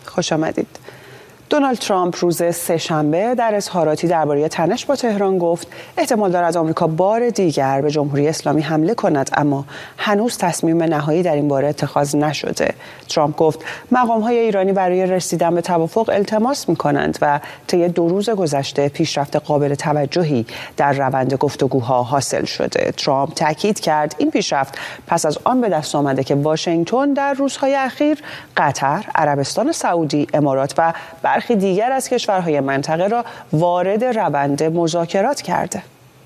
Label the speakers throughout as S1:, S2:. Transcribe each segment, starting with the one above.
S1: خوش آمدید. دونالد ترامپ روز سه‌شنبه در اظهاراتی درباره تنش با تهران گفت احتمال دارد آمریکا بار دیگر به جمهوری اسلامی حمله کند، اما هنوز تصمیم نهایی در این باره اتخاذ نشده. ترامپ گفت مقام‌های ایرانی برای رسیدن به توافق التماس می‌کنند و طی 2 روز گذشته پیشرفت قابل توجهی در روند گفتگوها حاصل شده. ترامپ تاکید کرد این پیشرفت پس از آن به دست آمده که واشنگتن در روزهای اخیر قطر، عربستان سعودی، امارات و برخی دیگر از کشورهای منطقه را وارد روند مذاکرات کرده.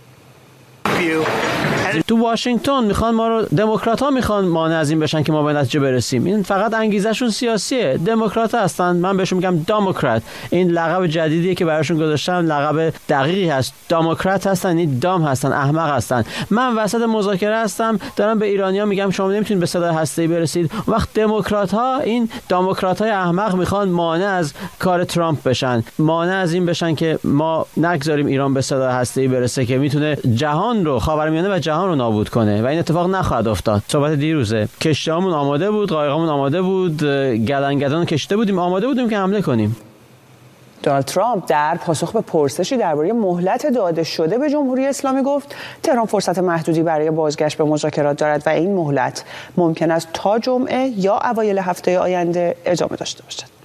S2: تو واشنگتن میخوان ما رو، دموکرات‌ها میخوان مانع از این بشن که ما به نتیجه برسیم. این فقط انگیزشون سیاسیه. دموکرات هستن، من بهشون میگم دموکرات. این لقب جدیدیه که براشون گذاشتم، لقب دقیقی هست. دموکرات هستن، این دام هستن، احمق هستن. من وسط مذاکره هستم، دارم به ایرانی‌ها میگم شما نمیتونید به سلاح هسته‌ای برسید. وقت دموکرات‌ها، این دموکرات‌های احمق میخوان مانع از کار ترامپ بشن، مانع از این بشن که ما نگذاریم ایران به سلاح هسته‌ای برسه که میتونه جهان رو، خاورمیانه و جهان رو نابود کنه و این اتفاق نخواهد افتاد. صحبت دیروزه، کشتیامون آماده بود، قایقامون آماده بود، گلنگدان کشته بودیم، آماده بودیم که حمله کنیم.
S1: دونالد ترامپ در پاسخ به پرسشی درباره مهلت داده شده به جمهوری اسلامی گفت تهران فرصت محدودی برای بازگشت به مذاکرات دارد و این مهلت ممکن است تا جمعه یا اوایل هفته آینده ادامه داشته باشد.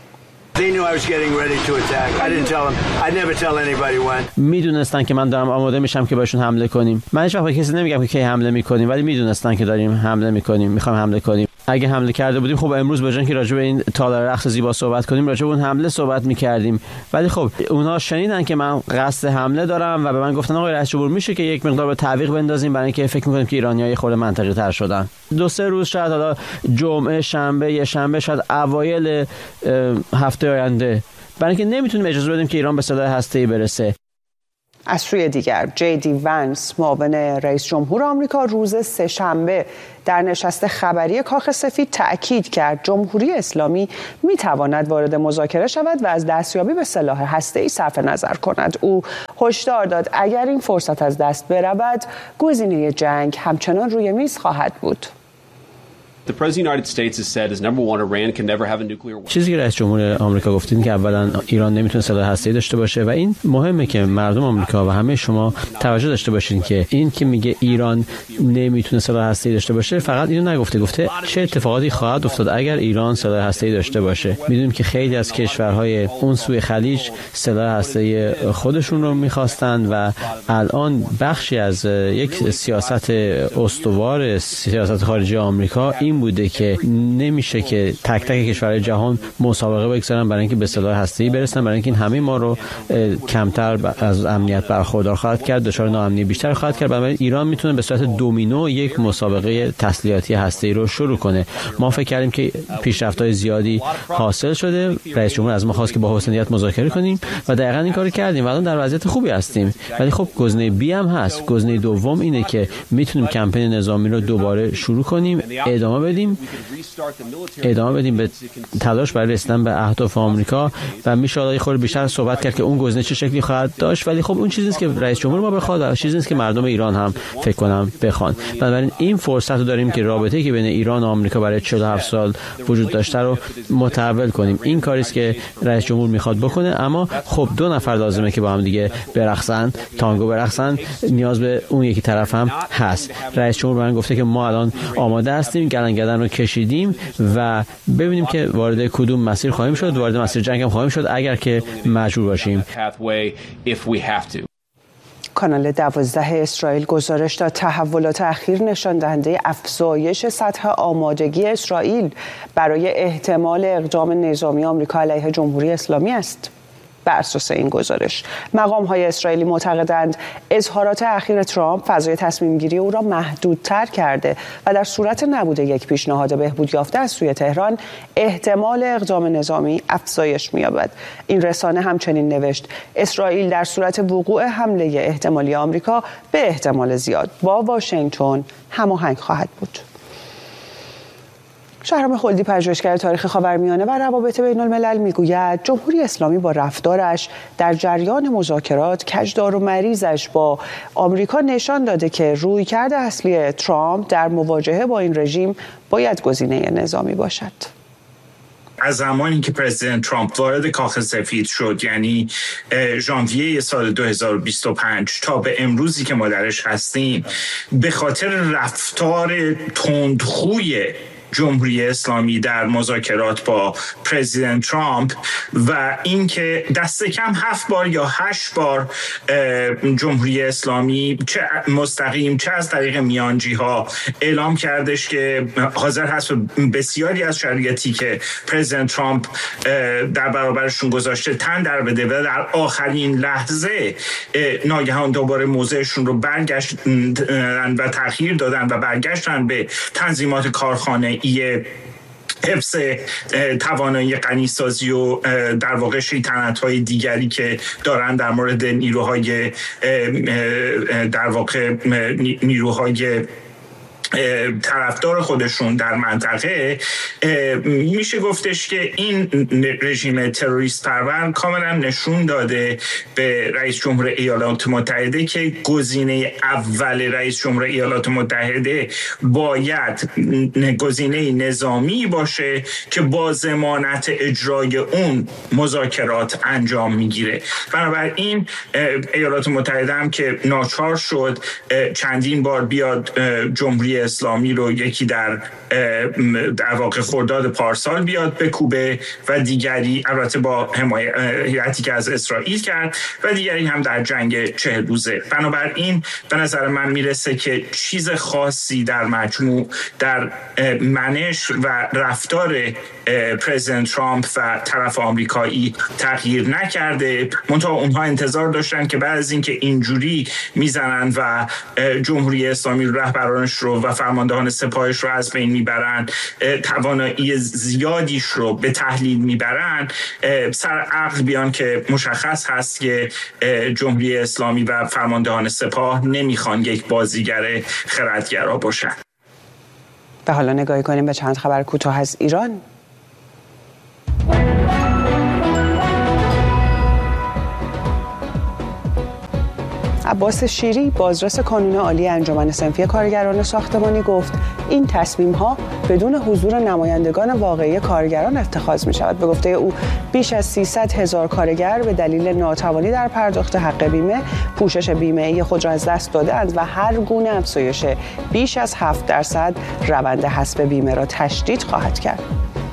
S2: میدونستن که من دارم آماده میشم که بهشون حمله کنیم. من هیچ وقت به کسی نمیگم که کی حمله میکنیم، ولی میدونستن که داریم حمله میکنیم، میخوایم حمله کنیم. اگه حمله کرده بودیم خب امروز به جای اینکه راجع به این تالار رقص زیبا صحبت کنیم، راجع به اون حمله صحبت میکردیم. ولی خب اونها شنیدن که من قصد حمله دارم و به من گفتن آقای رئیس جمهور میشه که یک مقدار به تعویق بندازیم، برای اینکه فکر میکنیم که ایرانی‌ها یه خورده منطقی تر شدن. 2-3 روز شاید، حالا جمعه، شنبه، یه شنبه، شاید اوایل هفته آینده، برای اینکه نمیتونیم اجازه بدیم که ایران به سلاح هسته‌ای برسه.
S1: از سوی دیگر جی.دی. ونس، معاون رئیس جمهور آمریکا، روز سه‌شنبه در نشست خبری کاخ سفید تأکید کرد جمهوری اسلامی میتواند وارد مذاکره شود و از دستیابی به سلاح هسته‌ای صرف نظر کند. او هشدار داد اگر این فرصت از دست برود، گزینه جنگ همچنان روی میز خواهد بود.
S2: چیزی که رئیس جمهور آمریکا گفتین که اولا ایران نمیتونه سلاح هسته‌ای داشته باشه و این مهمه که مردم آمریکا و همه شما توجه داشته باشین که این که میگه ایران نمیتونه سلاح هسته‌ای داشته باشه فقط اینو نگفته، گفته چه اتفاقاتی خواهد افتاد اگر ایران سلاح هسته‌ای داشته باشه. میدونیم که خیلی از کشورهای اون سوی خلیج سلاح هسته‌ای خودشون رو میخواستن و الان بخشی از یک سیاست استوار سیاست خارجی آمریکا این بوده که نمیشه که تک تک کشورهای جهان مسابقه بگذارن برای اینکه به سلاح هسته‌ای برسن، برای اینکه این همه ما رو کمتر از امنیت برخوردار خواهد کرد، دچار ناامنی بیشتر خواهد کرد. بنابراین ایران میتونه به صورت دومینو یک مسابقه تسلیحاتی هسته‌ای رو شروع کنه. ما فکر کردیم که پیشرفت‌های زیادی حاصل شده، رئیس جمهور از ما خواست که با حسنیت مذاکره کنیم و دقیقاً این کارو کردیم و الان در وضعیت خوبی هستیم. ولی خب گزینه بی هم هست. گزینه دوم اینه که میتونیم کمپین نظامی رو دوباره شروع کنیم، ادامه بدیم به تلاش برای رسیدن به اهداف آمریکا و میشه حالا خود بیشتر صحبت کرد که اون گزینه چه شکلی خواهد داشت. ولی خب اون چیزی نیست که رئیس جمهور ما بخواد و چیزی نیست که مردم ایران هم فکر کنم بخوان. بنابراین این فرصت رو داریم که رابطه‌ای که بین ایران و آمریکا برای 47 سال وجود داشته رو متحول کنیم. این کاری است که رئیس جمهور میخواد بکنه، اما خب 2 نفر لازمه که با هم دیگه برقصن، تانگو برقصن. نیاز به اون یکی طرف هم هست. رئیس جمهور من گفته که ما الان آماده هستیم، گلنگدن رو کشیدیم و ببینیم که وارد کدوم مسیر خواهیم شد. وارد مسیر جنگ هم خواهیم شد اگر که مجبور باشیم.
S1: کانال 12 اسرائیل گزارش داد تحولات اخیر نشان دهنده افزایش سطح آمادگی اسرائیل برای احتمال اقدام نظامی آمریکا علیه جمهوری اسلامی است. بر اساس این گزارش مقام‌های اسرائیلی معتقدند اظهارات اخیر ترامپ فضای تصمیم‌گیری او را محدودتر کرده و در صورت نبود یک پیشنهاد بهبود یافته از سوی تهران احتمال اقدام نظامی افزایش می‌یابد. این رسانه همچنین نوشت اسرائیل در صورت وقوع حمله احتمالی آمریکا به احتمال زیاد با واشنگتن هماهنگ خواهد بود. شهرام خلدی، پژوهشگر تاریخ خاورمیانه و روابط بین الملل، میگوید جمهوری اسلامی با رفتارش در جریان مذاکرات کجدار و مریضش با آمریکا نشان داده که رویکرد اصلی ترامپ در مواجهه با این رژیم باید گزینه نظامی باشد.
S3: از زمانی که پرزیدنت ترامپ وارد کاخ سفید شد، یعنی ژانویه سال 2025 تا به امروزی که ما درش هستیم، به خاطر رفتار تندخوی جمهوری اسلامی در مذاکرات با پرزیدنت ترامپ و اینکه دست کم 7 بار یا 8 بار جمهوری اسلامی چه مستقیم چه از طریق میانجی ها اعلام کردش که حاضر هست بسیاری از شرایطی که پرزیدنت ترامپ در برابرشون گذاشته تن در بده و در آخرین لحظه ناگهان دوباره موضعشون رو برگشتن و تغییر دادن و برگشتن به تنظیمات کارخانه حفظ توانایی غنیسازی و در واقع شیطنت‌های دیگری که دارن در مورد نیروهای در واقع نیروهای طرفدار خودشون در منطقه. میشه گفتش که این رژیم تروریست پرور کاملا نشون داده به رئیس جمهور ایالات متحده که گزینه اول رئیس جمهور ایالات متحده باید گزینه نظامی باشه که با ضمانت اجرای اون مذاکرات انجام میگیره. بنابراین ایالات متحده هم که ناچار شد چندین بار بیاد جمهوری اسلامی رو، یکی در واقع خرداد پارسال بیاد به کوبه و دیگری البته با حمایتی که از اسرائیل کرد و دیگری هم در جنگ 40 روزه. بنابراین به نظر من میرسه که چیز خاصی در مجموع در منش و رفتار پرزیدنت ترامپ و طرف آمریکایی تغییر نکرده. منتها اونها انتظار داشتن که بعد از اینکه اینجوری میزنن و جمهوری اسلامی رهبرانش رو و فرماندهان سپاهش رو از بین میبرن، توانایی زیادیش رو به تحلیل میبرن، سر عقل بیان که مشخص هست که جمهوری اسلامی و فرماندهان سپاه نمیخوان یک بازیگر خردگرا باشن.
S1: و حالا نگاهی کنیم به چند خبر کوتاه از ایران. عباس شیری بازرس کانون عالی انجمن صنفی کارگران ساختمانی گفت این تصمیم‌ها بدون حضور نمایندگان واقعی کارگران اتخاذ می‌شود. به گفته او بیش از 300,000 کارگر به دلیل ناتوانی در پرداخت حق بیمه پوشش بیمه‌ای خود را از دست داده‌اند و هر گونه افزایش بیش از 7% روند حذف بیمه را تشدید خواهد کرد.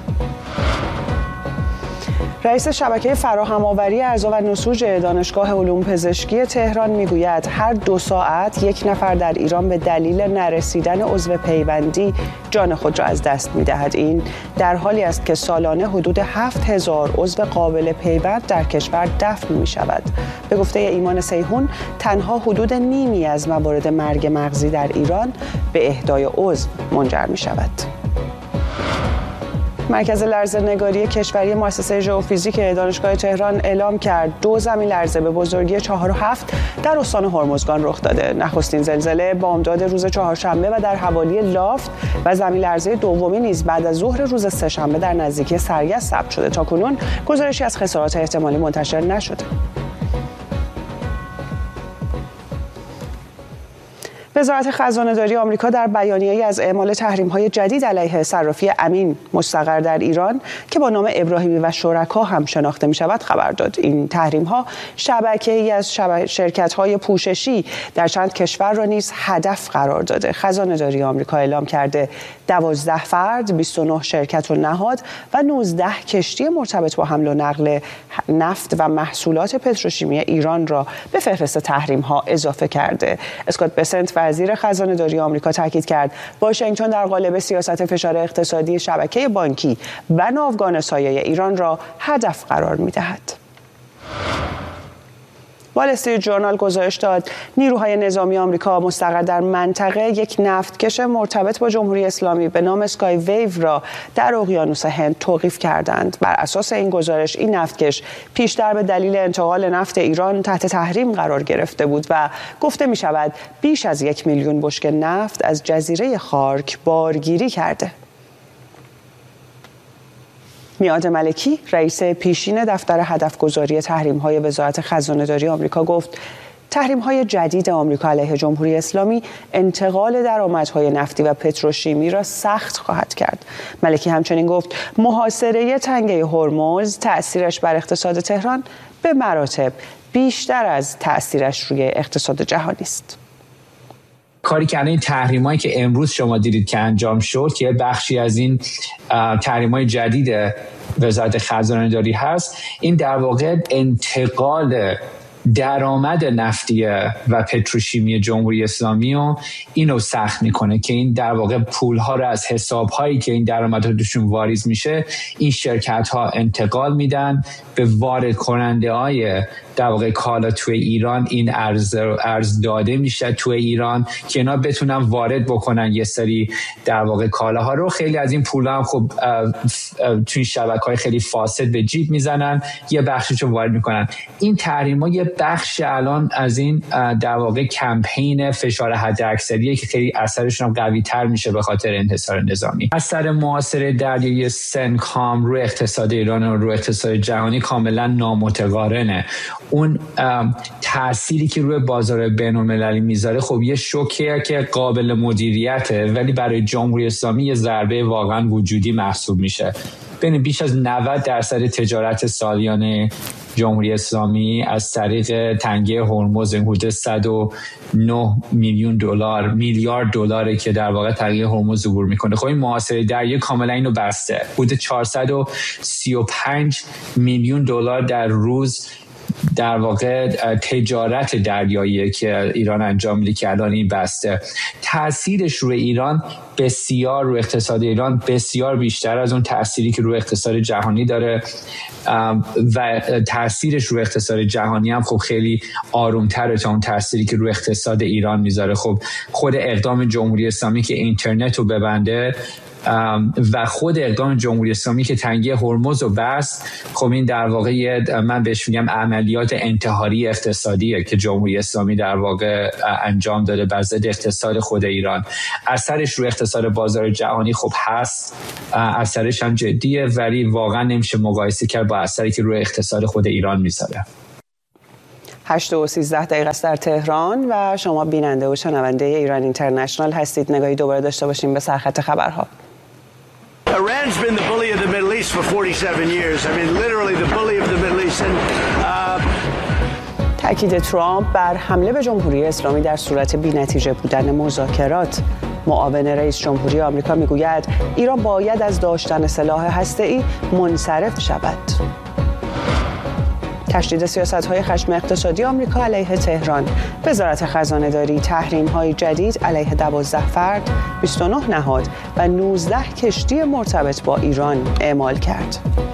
S1: رئیس شبکه فراهم‌آوری اعضا و نسوج دانشگاه علوم پزشکی تهران میگوید هر 2 ساعت یک نفر در ایران به دلیل نرسیدن عضو پیوندی جان خود را از دست می‌دهد. این در حالی است که سالانه حدود 7,000 عضو قابل پیوند در کشور دفن می‌شود. به گفته ایمان سیحون تنها حدود نیمی از موارد مرگ مغزی در ایران به اهدای عضو منجر می‌شود. مرکز لرزه‌نگاری کشوری مؤسسه ژئوفیزیک دانشگاه تهران اعلام کرد 2 زمین لرزه به بزرگی 4 و 7 در استان هرمزگان رخ داده. نخستین زلزله بامداد روز چهارشنبه و در حوالی لافت و زمین لرزه دومی نیز بعد از ظهر روز سه‌شنبه در نزدیکی سرگس ثبت شده. تاکنون گزارشی از خسارات احتمالی منتشر نشده. وزارت خزانه‌داری آمریکا در بیانیه‌ای از اعمال تحریم‌های جدید علیه صرافی امین مستقر در ایران که با نام ابراهیمی و شرکا هم شناخته می‌شود خبر داد. این تحریم‌ها شبکه‌ای از شرکت‌های پوششی در چند کشور را نیز هدف قرار داده. خزانه‌داری آمریکا اعلام کرده 12 فرد، 29 شرکت و نهاد و 19 کشتی مرتبط با حمل و نقل نفت و محصولات پتروشیمی ایران را به فهرست تحریم‌ها اضافه کرده. اسکات بسنت وزیر خزانه‌داری آمریکا تاکید کرد واشنگتن در قالب سیاست فشار اقتصادی شبکه بانکی و ناوگان سایه ایران را هدف قرار می‌دهد. وال استریت ژورنال گزارش داد نیروهای نظامی آمریکا مستقر در منطقه یک نفتکش مرتبط با جمهوری اسلامی به نام اسکای ویو را در اقیانوس هند توقیف کردند. بر اساس این گزارش این نفتکش پیشتر به دلیل انتقال نفت ایران تحت تحریم قرار گرفته بود و گفته می شود بیش از 1 میلیون بشکه نفت از جزیره خارک بارگیری کرده. میعاد ملکی رئیس پیشین دفتر هدفگذاری تحریم‌های وزارت خزانه‌داری آمریکا گفت تحریم‌های جدید آمریکا علیه جمهوری اسلامی انتقال درآمدهای نفتی و پتروشیمی را سخت خواهد کرد. ملکی همچنین گفت محاصره تنگه هرمز تأثیرش بر اقتصاد تهران به مراتب بیشتر از تأثیرش روی اقتصاد جهانی است.
S4: کاری که الان تحریمایی که امروز شما دیدید که انجام شد که بخشی از این تحریمای جدید وزارت خزانه‌داری هست، این در واقع انتقال درآمد نفتی و پتروشیمی جمهوری اسلامی و اینو سخت میکنه که این در واقع پولها رو از حسابهایی که این درآمدها توشون واریز میشه این شرکت ها انتقال میدن به وارد کننده های در واقع کالا توی ایران. این ارز داده میشه توی ایران که اینا بتونن وارد بکنن یه سری در واقع کالاها رو. خیلی از این پولا هم خب توی شبکه‌های خیلی فاسد به جیب میزنن، یه بخششو وارد میکنن. این تحریم‌ها یه بخش الان از این در واقع کمپین فشار حداکثریه که خیلی اثرشون هم قوی‌تر میشه به خاطر انحصار نظامی. اثر محاصره دریایی سنکام روی اقتصاد ایران و روی اقتصاد جهانی کاملا نامتقارنه. اون تأثیری که روی بازار بین‌المللی میذاره خب یه شوکیه که قابل مدیریته، ولی برای جمهوری اسلامی یه ضربه واقعا وجودی محسوب میشه. بین بیش از 90% تجارت سالیانه جمهوری اسلامی از طریق تنگه هرمز حدود 109 میلیارد دلاره که در واقع تنگه هرمز عبور میکنه. خب این محاصره دریایی کاملا اینو بسته. حدود 435 میلیون دلار در روز در واقع تجارت دریایی که ایران انجام میده که الان این بسته. تأثیرش روی ایران بسیار، روی اقتصاد ایران بسیار بیشتر از اون تأثیری که روی اقتصاد جهانی داره و تأثیرش روی اقتصاد جهانی هم خب خیلی آرومتره تا اون تأثیری که روی اقتصاد ایران میذاره. خب خود اقدام جمهوری اسلامی که اینترنت رو ببنده و خود اقدام جمهوری اسلامی که تنگه هرمز رو بست، خب این در واقع من بهش میگم عملیات انتحاری اقتصادیه که جمهوری اسلامی در واقع انجام داده بر ضد اقتصاد خود ایران. اثرش روی اقتصاد بازار جهانی خب هست، اثرش هم جدیه، ولی واقعا نمیشه مقایسه کرد با اثری که روی اقتصاد خود ایران میذاره.
S1: 8:13 است در تهران و شما بیننده و شنونده ایران اینترنشنال هستید. نگاهی دوباره داشته باشیم به سرخط خبرها.
S5: Iran's been the bully of the Middle East for 47 years. I mean, literally the bully of the Middle East.
S1: تأکید ترامپ بر حمله به جمهوری اسلامی در صورت بی‌نتیجه بودن مذاکرات. معاون رئیس جمهوری آمریکا میگوید ایران باید از داشتن سلاح هسته‌ای منصرف شود. تشدید سیاست‌های خشم اقتصادی آمریکا علیه تهران. وزارت خزانه‌داری تحریم‌های جدید علیه 12 فرد، 29 نهاد و 19 کشتی مرتبط با ایران اعمال کرد.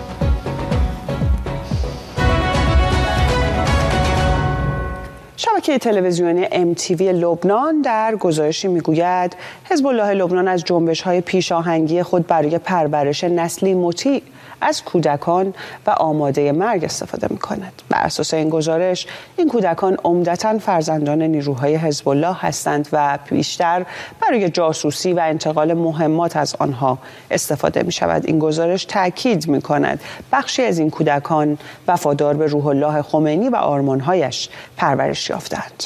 S1: شبکه تلویزیونی MTV لبنان در گزارشی میگوید حزب الله لبنان از جنبش‌های پیشاهنگی خود برای پرورش نسلی مطیع از کودکان و آماده مرگ استفاده می‌کند. بر اساس این گزارش این کودکان عمدتاً فرزندان نیروهای حزب الله هستند و بیشتر برای جاسوسی و انتقال مهمات از آنها استفاده می‌شود. این گزارش تأکید می‌کند بخشی از این کودکان وفادار به روح الله خمینی و آرمان‌هایش پرورش یافتند.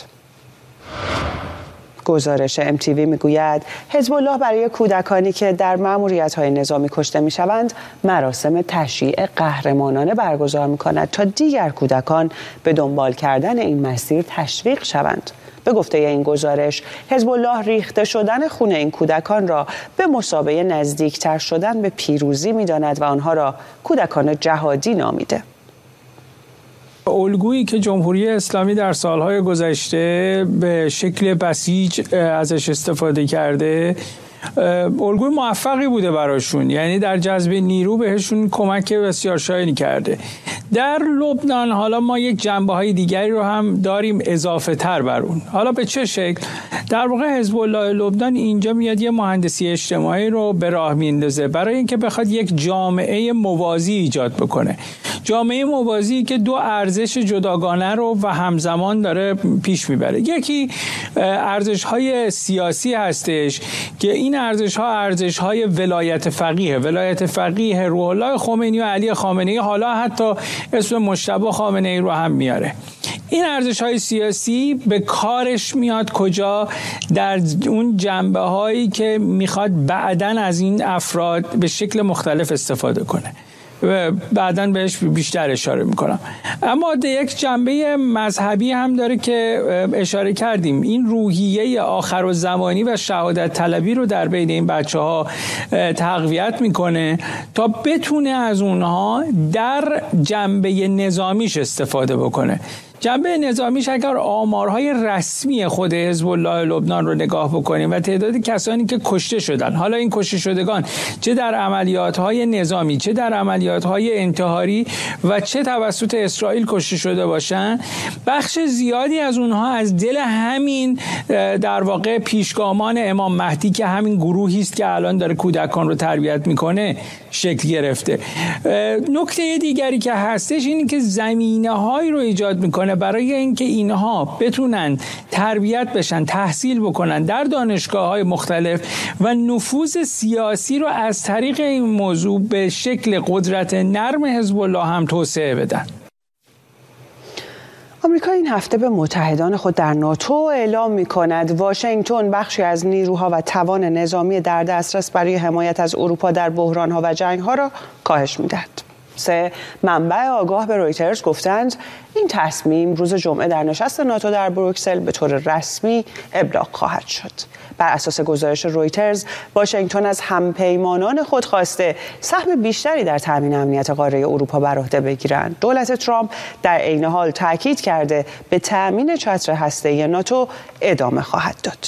S1: گزارش MTV میگوید حزب الله برای کودکانی که در مأموریت‌های نظامی کشته میشوند مراسم تشییع قهرمانانه برگزار می‌کند تا دیگر کودکان به دنبال کردن این مسیر تشویق شوند. به گفته این گزارش حزب الله ریخته شدن خون این کودکان را به مثابه نزدیکتر شدن به پیروزی می‌داند و آنها را کودکان جهادی نامیده.
S6: الگویی که جمهوری اسلامی در سالهای گذشته به شکل بسیج ازش استفاده کرده الگوی موفقی بوده براشون، یعنی در جذب نیرو بهشون کمک بسیار شایانی کرده. در لبنان حالا ما یک جنبه‌های دیگری رو هم داریم اضافه تر بر اون. حالا به چه شکل؟ در واقع حزب الله لبنان اینجا میاد یه مهندسی اجتماعی رو به راه میندازه برای اینکه بخواد یک جامعه موازی ایجاد بکنه. جامعه موازی که دو ارزش جداگانه رو و همزمان داره پیش میبره. یکی ارزش‌های سیاسی هستش که این ارزش‌های ولایت فقیه روح الله خمینی و علی خامنه‌ای، حالا حتی اسم مجتبی خامنه‌ای رو هم میاره. این ارزش‌های سیاسی به کارش میاد کجا؟ در اون جنبه‌هایی که میخواد بعداً از این افراد به شکل مختلف استفاده کنه و بعداً بهش بیشتر اشاره میکنم. اما یک جنبه مذهبی هم داره که اشاره کردیم. این روحیه آخرالزمانی و شهادت طلبی رو در بین این بچه ها تقویت میکنه تا بتونه از اونها در جنبه نظامیش استفاده بکنه. جنبه نظامیش اگر آمارهای رسمی خود حزب الله لبنان رو نگاه بکنیم و تعداد کسانی که کشته شدن، حالا این کشته شدگان چه در عملیات‌های نظامی، چه در عملیات‌های انتحاری و چه توسط اسرائیل کشته شده باشن، بخش زیادی از اونها از دل همین در واقع پیشگامان امام مهدی که همین گروهی است که الان داره کودکان رو تربیت میکنه شکل گرفته. نکته دیگری که هستش اینه که زمینه‌هایی رو ایجاد میکنه برای اینکه اینها بتونن تربیت بشن، تحصیل بکنن در دانشگاه‌های مختلف و نفوذ سیاسی رو از طریق این موضوع به شکل قدرت نرم حزب الله هم توسعه بدن.
S1: آمریکا این هفته به متحدان خود در ناتو اعلام می‌کند واشنگتن بخشی از نیروها و توان نظامی در دسترس برای حمایت از اروپا در بحران‌ها و جنگ‌ها را کاهش می‌دهد. 3 منبع آگاه به رویترز گفتند این تصمیم روز جمعه در نشست ناتو در بروکسل به طور رسمی ابلاغ خواهد شد. بر اساس گزارش رویترز، واشنگتن از همپیمانان خود خواسته سهم بیشتری در تامین امنیت قاره اروپا بر عهده بگیرند. دولت ترامپ در عین حال تاکید کرده به تامین چتر هسته‌ای ناتو ادامه خواهد داد.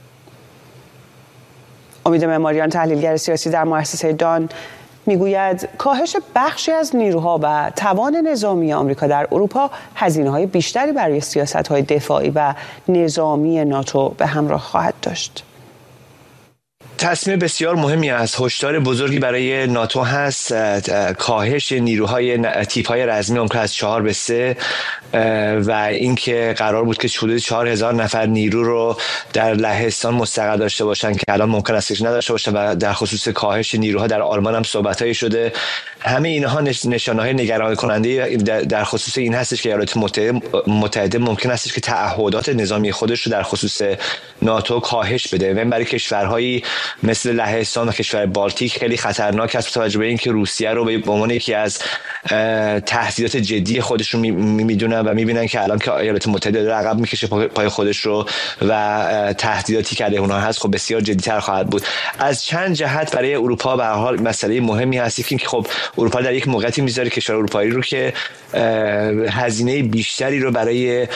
S1: امید معماریان، تحلیلگر سیاسی در مؤسسه دان، میگوید کاهش بخشی از نیروها و توان نظامی آمریکا در اروپا هزینه‌های بیشتری برای سیاست‌های دفاعی و نظامی ناتو به همراه خواهد داشت.
S7: تصمیم بسیار مهمی است. هشدار بزرگی برای ناتو هست. کاهش نیروهای تیپ‌های رزمی ممکن از 4 به 3 و اینکه قرار بود که حدود 4000 نفر نیرو رو در لهستان مستقر داشته باشن که الان ممکن است که نداشته باشن و در خصوص کاهش نیروها در آلمان هم صحبت‌هایی شده. همه اینها نشانه‌های نگران کننده در خصوص این هستش که ایالات متحده ممکن است که تعهدات نظامی خودش رو در خصوص ناتو کاهش بده و برای کشورهایی مثل لهستان و کشور بالتیک خیلی خطرناک است با توجه به اینکه روسیه رو به عنوان یکی از تهدیدات جدی خودشون میدونن و میبینن که الان که ایالات متحده داره عقب میکشه پای خودش رو و تهدیداتی که علیه اونها هست خب بسیار جدی‌تر خواهد بود. از چند جهت برای اروپا به هر حال مسئله مهمی هست که خب اروپا در یک موقعیتی میذاره کشور اروپایی رو که هزینه بیشتری رو برای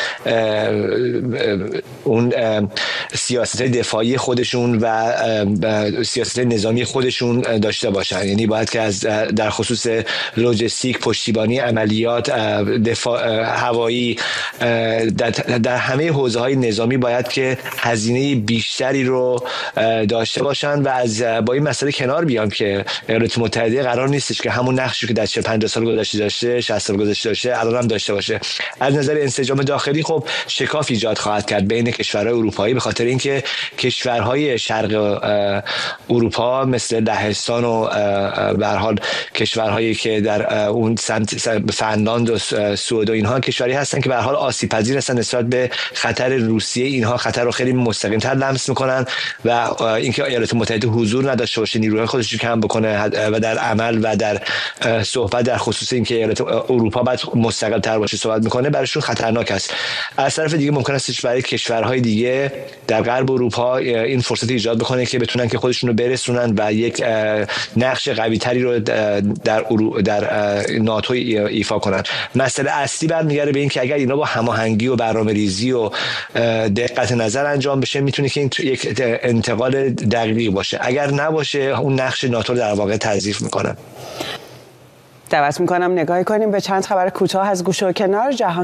S7: اون سیاست دفاعی خودشون و سیاست نظامی خودشون داشته باشن. یعنی باید که از در خصوص لوجستیک، پشتیبانی عملیات، دفاع هوایی، در همه حوزه‌های نظامی باید که هزینه بیشتری رو داشته باشن و از با این مسئله کنار بیان که ایالات متحده قرار نیستش که همون نقشی که در 40-50 سال گذشته داشته، 60 سال گذشته داشته، الان هم داشته باشه. از نظر انسجام داخلی خب شکاف ایجاد خواهد کرد بین کشورهای اروپایی به خاطر اینکه کشورهای شرق اروپا مثل لهستان و به هر حال کشورهایی که در اون سمت فنلاند و سوئد و اینها کشوری هستن که به هر حال آسیب پذیر هستن نسبت به خطر روسیه. اینها خطر رو خیلی مستقیم‌تر لمس میکنن و اینکه ایالات متحده حضور نداشته باشه، نیروهای خودش رو کم بکنه و در عمل و در صحبت در خصوص اینکه ایالات اروپا باید مستقل‌تر باشه صحبت میکنه براشون خطرناک است. از طرف دیگه ممکن است برای کشورهای دیگه در غرب اروپا این فرصت ایجاد بکنه که بتونن که خودشون رو برسونن و یک نقش قوی‌تری رو در ناتو ایفا کنن. مسئله اصلی برمیگرده به این که اگر اینا با هماهنگی و برنامه‌ریزی و دقت نظر انجام بشه میتونه که این یک انتقال دقیق باشه. اگر نباشه اون نقش ناتو رو در واقع تضعیف میکنه.
S1: دعوت میکنم نگاهی کنیم به چند خبر کوتاه از گوشه و کنار جهان.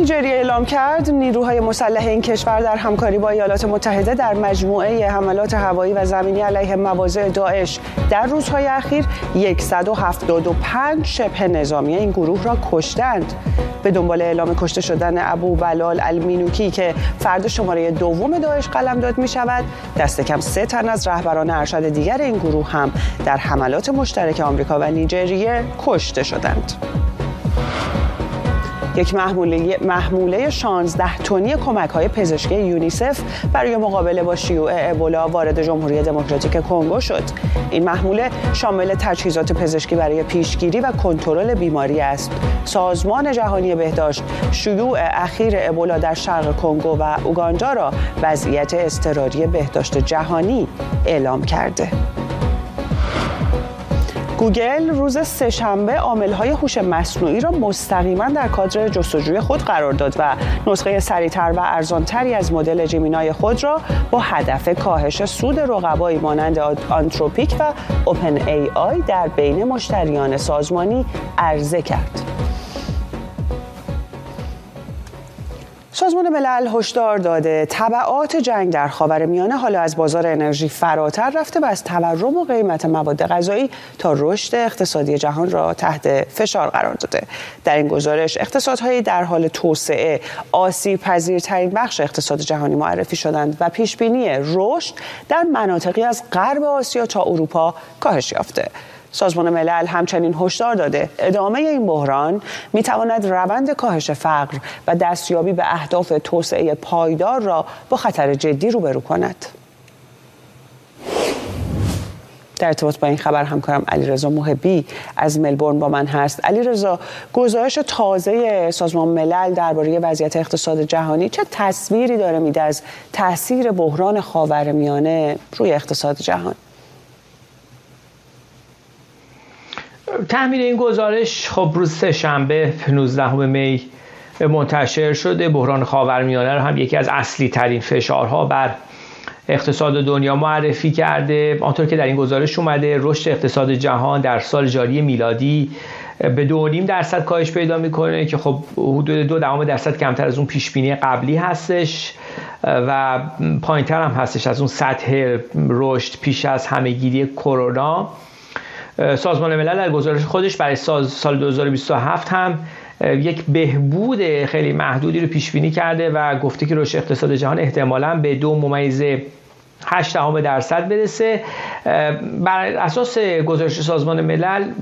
S1: نیجریه اعلام کرد نیروهای مسلح این کشور در همکاری با ایالات متحده در مجموعه حملات هوایی و زمینی علیه مواضع داعش در روزهای اخیر 175 شبه نظامی این گروه را کشتند. به دنبال اعلام کشته شدن ابو بلال المینوکی که فرد شماره دوم داعش قلمداد می شود، دست کم 3 تن از رهبران ارشد دیگر این گروه هم در حملات مشترک آمریکا و نیجریه کشته شدند. یک محموله 16 تنی کمک‌های پزشکی یونیسف برای مقابله با شیوع ابولا وارد جمهوری دموکراتیک کنگو شد. این محموله شامل تجهیزات پزشکی برای پیشگیری و کنترل بیماری است. سازمان جهانی بهداشت شیوع اخیر ابولا در شرق کنگو و اوگاندا را وضعیت اضطراری بهداشت جهانی اعلام کرده. گوگل روز سه‌شنبه عامل‌های هوش مصنوعی را مستقیما در کادر جستجوی خود قرار داد و نسخه سریع‌تر و ارزان‌تری از مدل جیمینای خود را با هدف کاهش سود رقبایی مانند آنتروپیک و اوپن ای آی در بین مشتریان سازمانی عرضه کرد. سازمان ملل هشدار داده تبعات جنگ در خاورمیانه حالا از بازار انرژی فراتر رفته و از تورم و قیمت مواد غذایی تا رشد اقتصادی جهان را تحت فشار قرار داده. در این گزارش اقتصادهای در حال توسعه آسیب پذیرترین بخش اقتصاد جهانی معرفی شدند و پیشبینی رشد در مناطقی از غرب آسیا تا اروپا کاهش یافته. سازمان ملل همچنین هشدار داده ادامه این بحران میتواند روند کاهش فقر و دستیابی به اهداف توسعه پایدار را با خطر جدی روبرو کند. در ارتباط با این خبر همکارم علیرضا محبی از ملبورن با من هست. علیرضا، گزارش تازه سازمان ملل درباره وضعیت اقتصاد جهانی چه تصویری داره میده از تاثیر بحران خاورمیانه روی اقتصاد جهان؟
S8: تحمیل این گزارش خب روز سه‌شنبه 19 می منتشر شده. بحران خاورمیانه رو هم یکی از اصلی ترین فشارها بر اقتصاد دنیا معرفی کرده. آنطور که در این گزارش اومده رشد اقتصاد جهان در سال جاری میلادی به 2.5% کاهش پیدا میکنه که خب حدود 0.2% کمتر از اون پیشبینی قبلی هستش و پایینتر هم هستش از اون سطح رشد پیش از همهگیری کرونا. سازمان ملل در گزارش خودش برای سال 2027 هم یک بهبود خیلی محدودی رو پیش بینی کرده و گفته که رشد اقتصاد جهان احتمالاً به 2.8% برسه. بر اساس گزارش سازمان ملل